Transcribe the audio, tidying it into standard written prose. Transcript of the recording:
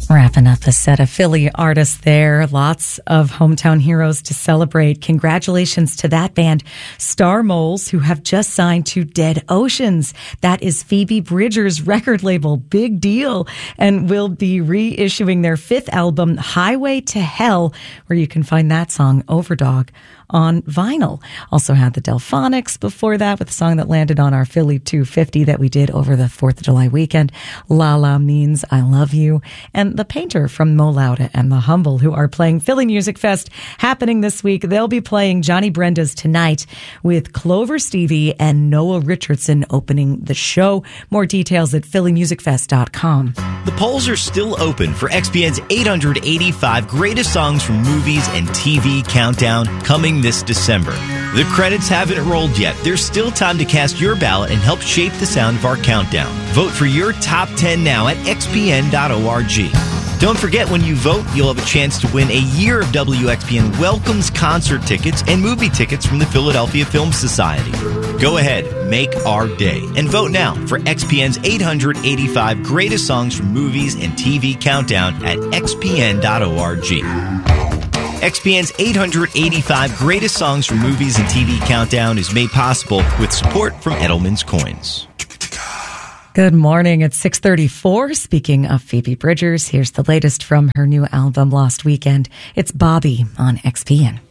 Wrapping up a set of Philly artists there. Lots of hometown heroes to celebrate. Congratulations to that band, Star Moles, who have just signed to Dead Oceans. That is Phoebe Bridgers' record label. Big deal. And will be reissuing their fifth album, Highway to Hell, where you can find that song, Overdog, on vinyl. Also had the Delphonics before that with a song that landed on our Philly 250 that we did over the 4th of July weekend. La La Means I Love You. And The Painter from Mo Lauda and The Humble, who are playing Philly Music Fest happening this week. They'll be playing Johnny Brenda's tonight with Clover Stevie and Noah Richardson opening the show. More details at phillymusicfest.com. The polls are still open for XPN's 885 Greatest Songs from Movies and TV Countdown coming this December. The credits haven't rolled yet. There's still time to cast your ballot and help shape the sound of our countdown. Vote for your top 10 now at xpn.org. Don't forget, when you vote, you'll have a chance to win a year of WXPN Welcomes concert tickets and movie tickets from the Philadelphia Film Society. Go ahead, make our day, and vote now for XPN's 885 Greatest Songs from Movies and TV Countdown at xpn.org. XPN's 885 Greatest Songs from Movies and TV Countdown is made possible with support from Edelman's Coins. Good morning. It's 6:34. Speaking of Phoebe Bridgers, here's the latest from her new album, Lost Weekend. It's Bobby on XPN.